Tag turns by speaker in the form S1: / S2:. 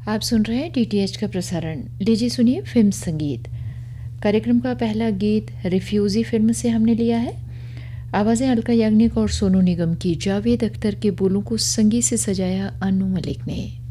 S1: आप सुन रहे हैं डीटीएच का प्रसारण। लीजिए सुनिए फिल्म संगीत। कार्यक्रम का पहला गीत रिफ्यूजी फिल्म से हमने लिया है। आवाज़ें अलका याग्निक और सोनू निगम की, जावेद अख्तर के बोलों को संगीत से सजाया अनु मलिक ने।